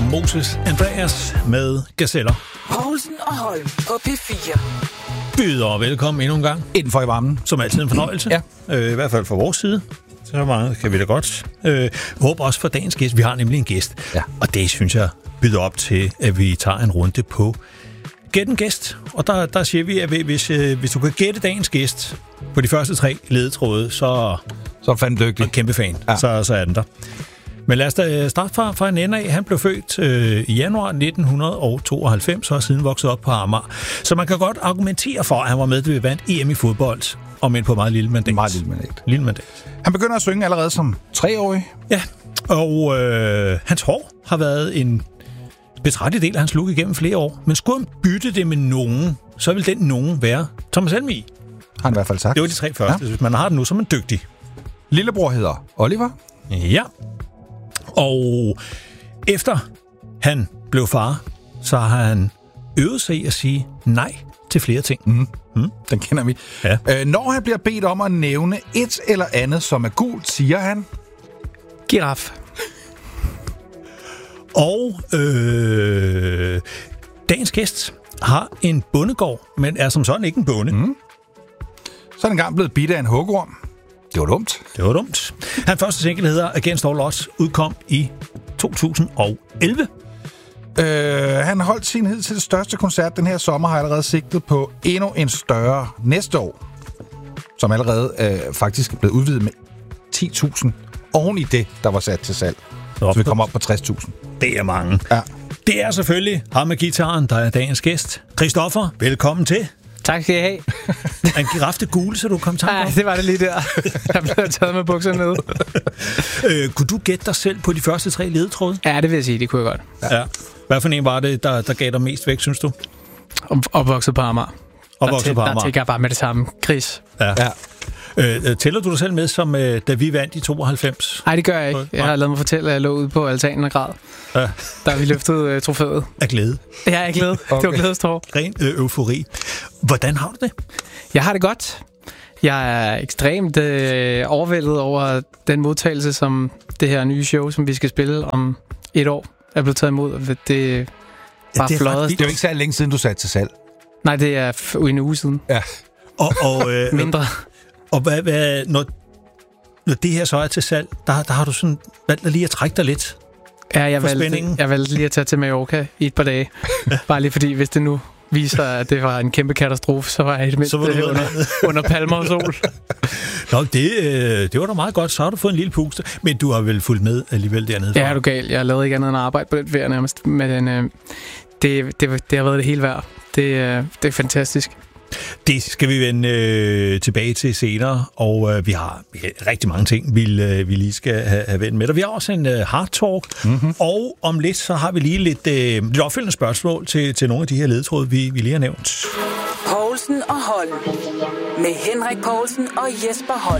Moses Andreas med Gazeller. Poulsen og Holm på P4. Byder velkommen endnu en gang. Indenfor i varmen. Som altid en fornøjelse. Ja. I hvert fald fra vores side. Så meget kan vi da godt. Håber også for dagens gæst. Vi har nemlig en gæst. Ja. Og det synes jeg byder op til, at vi tager en runde på Gæt en gæst. Og der siger vi, at hvis du kan gætte dagens gæst på de første 3 ledetråde, så er fandme dygtig. Og kæmpe fan. Ja. Så er den der. Men lad os da starte fra en ende af. Han blev født i januar 1992 og har siden vokset op på Amager. Så man kan godt argumentere for, at han var med til at vandt EM i fodbold, om end på meget lille mandat. Lille mandat. Han begynder at synge allerede som 3-årig. Ja, og hans hår har været en betragtelig del af hans look igennem flere år. Men skulle han bytte det med nogen, så vil den nogen være Thomas Helmig. Har han i hvert fald sagt. Det var de 3 første. Ja. Hvis man har den nu, så er man dygtig. Lillebror hedder Oliver. Ja. Og efter han blev far, så har han øvet sig i at sige nej til flere ting. Den kender vi. Ja. Når han bliver bedt om at nævne et eller andet, som er gult, siger han... Giraf. Og dagens gæst har en bondegård, men er som sådan ikke en bonde. Så er han engang blevet bidt af en hugorm. Det var dumt. Hans første single hedder Against All Odds, udkom i 2011. Han holdt sin hidtil største koncert den her sommer, har allerede sigtet på endnu en større næste år, som allerede faktisk er blevet udvidet med 10.000 oven i det, der var sat til salg. Så vi kommer op på 60.000. Det er mange. Ja. Det er selvfølgelig ham med guitaren, der er dagens gæst. Christoffer, velkommen til. Tak skal I have. En giraf det gule, så du kom tanke om? Nej, det var det lige der. Jeg blev taget med bukserne ned. Kunne du gætte dig selv på de første 3 ledetråde? Ja, det vil jeg sige. Det kunne jeg godt. Ja. Hvad for en var det, der gav dig mest væk, synes du? Opvokset på Amager. Der tænker jeg bare med det samme. Gris. Ja. Tæller du dig selv med, som da vi vandt i 92? Nej, det gør jeg ikke. Jeg har lavet mig fortælle, at jeg lå ude på altanen og græd. Ja. Der vi løftede trofæet. Af glæde? Ja, af glæde. Okay. Det var glædestår. Ren eufori. Hvordan har du det? Jeg har det godt. Jeg er ekstremt overvældet over den modtagelse, som det her nye show, som vi skal spille om 1 år, er blevet taget imod. Det var flot. Det er jo ikke så længe siden, du satte til salg. Nej, det er en uge siden. Ja. Og mindre. Og hvad når det her så er til salg, der har du sådan valgt lige at trække dig lidt. Ja, jeg valgte lige at tage til Mallorca i et par dage. Bare lige fordi, hvis det nu viser, at det var en kæmpe katastrofe, så var jeg helt under palmer og sol. Nå, det var da meget godt. Så har du fået en lille puste. Men du har vel fulgt med alligevel dernede? Ja, er du gal. Jeg har lavet ikke andet end at arbejde på den ferie nærmest. Men det har været det hele værd. Det er fantastisk. Det skal vi vende tilbage til senere, og vi har rigtig mange ting, vi lige skal have vendt med. Og vi har også en hard talk, og om lidt så har vi lige lidt opfølgende spørgsmål til nogle af de her ledetråde, vi lige har nævnt. Poulsen og Holm med Henrik Poulsen og Jesper Holm.